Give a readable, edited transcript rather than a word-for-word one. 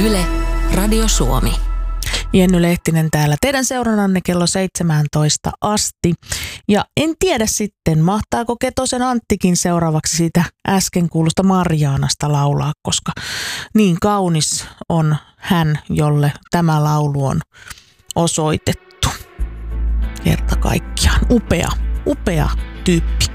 Yle, Radio Suomi. Jenny Lehtinen täällä teidän seurannanne kello 17 asti. Ja en tiedä sitten, mahtaako Ketosen Anttikin seuraavaksi siitä äsken kuulusta Marjaanasta laulaa, koska niin kaunis on hän, jolle tämä laulu on osoitettu. Kerta kaikkiaan upea tyyppi.